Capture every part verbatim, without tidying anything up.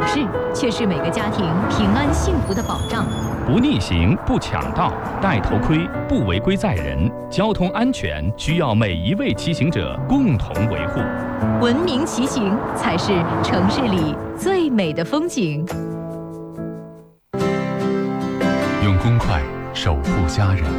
市，却是每个家庭平安幸福的保障。 不逆行，不抢道，戴头盔，不违规载人，交通安全需要每一位骑行者共同维护。 文明骑行才是城市里最美的风景。 用公筷守护家人，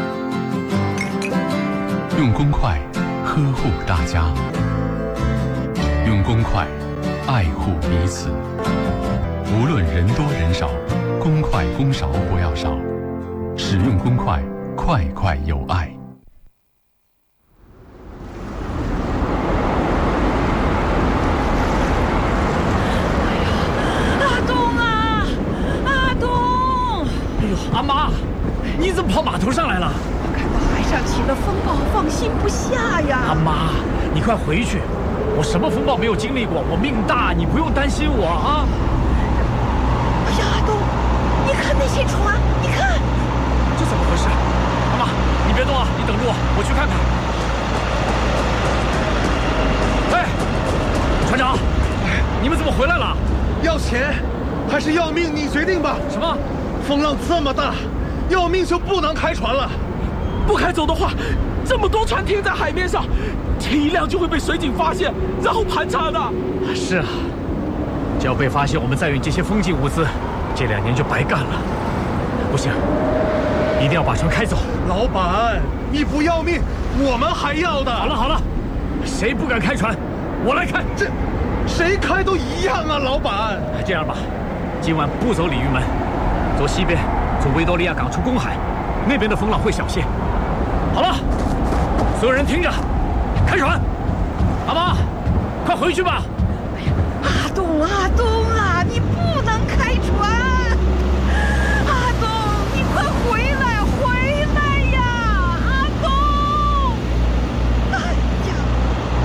用公筷呵护大家，用公筷爱护彼此。无论人多人少，公筷公勺不要少，使用公筷，筷筷有爱。 阿妈，你怎么跑码头上来了？ 我看到海上起了风暴，放心不下呀。 阿妈，你快回去，我什么风暴没有经历过，我命大，你不用担心我啊。 哎呀，阿东，你看那些船，你看， 这怎么回事？阿妈，你别动啊，你等着我，我去看看。哎，船长，你们怎么回来了？ 要钱还是要命？你决定吧。 什么？ 风浪这么大，要命就不能开船了。 不开走的话，这么多船停在海面上，天一亮就会被水警发现，然后盘查的。是啊，只要被发现我们载运这些风景物资，这两年就白干了。不行，一定要把船开走。 老板，你不要命，我们还要的。 好了好了，谁不敢开船，我来开。 这，谁开都一样啊，老板。 这样吧，今晚不走鲤鱼门。走西边，从维多利亚港出公海，那边的风浪会小些。好了，所有人听着，开船！阿妈，快回去吧。 哎呀，阿东，阿东啊！